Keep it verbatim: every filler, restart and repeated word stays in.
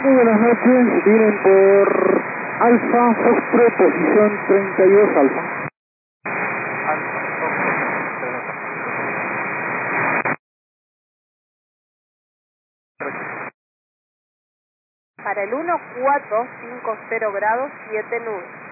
Muy buenas noches, vienen por Alfa, Foxtrot, posición treinta y dos Alfa. Alfa, Para el uno cuatro cinco cero grados siete nudos.